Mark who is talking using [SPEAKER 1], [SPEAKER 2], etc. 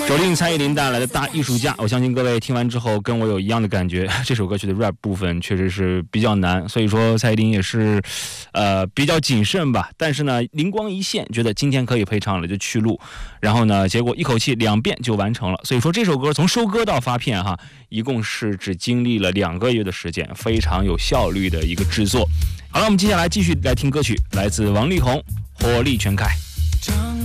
[SPEAKER 1] 首令蔡依林带来的大艺术家，我相信各位听完之后跟我有一样的感觉，这首歌曲的 rap 部分确实是比较难，所以说蔡依林也是比较谨慎吧，但是呢灵光一现，觉得今天可以配唱了就去录，然后呢结果一口气2遍就完成了，所以说这首歌从收歌到发片哈，一共是只经历了2个月的时间，非常有效率的一个制作。好了，我们接下来继续来听歌曲，来自王力宏《火力全开》。